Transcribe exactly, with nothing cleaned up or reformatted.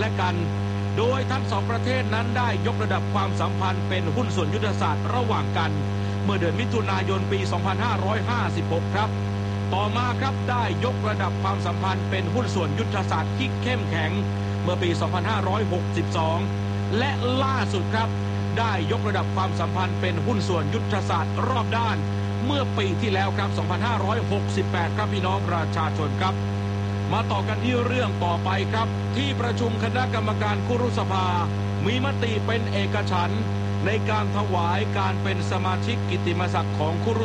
และกันโดยทั้งสองประเทศนั้นได้ยกระดับความสัมพันธ์เป็นหุ้นส่วนยุทธศาสตร์ระหว่างกันเมื่อเดือนมิถุนายนปี สองพันห้าร้อยห้าสิบหก ครับต่อมาครับได้ยกระดับความสัมพันธ์เป็นหุ้นส่วนยุทธศาสตร์ที่เข้มแข็งเมื่อปี สองพันห้าร้อยหกสิบสอง และล่าสุดครับได้ยกระดับความสัมพันธ์เป็นหุ้นส่วนยุทธศาสตร์รอบด้านเมื่อปีที่แล้วครับ สองพันห้าร้อยหกสิบแปด ครับพี่น้องประชาชนครับมาต่อกันที่เรื่องต่อไปครับที่ประชุมคณะกรรมการคุรุสภามีมติเป็นเอกฉันท์ในการถวายการเป็นสมาชิกกิตติมศักดิ์ของคุรุ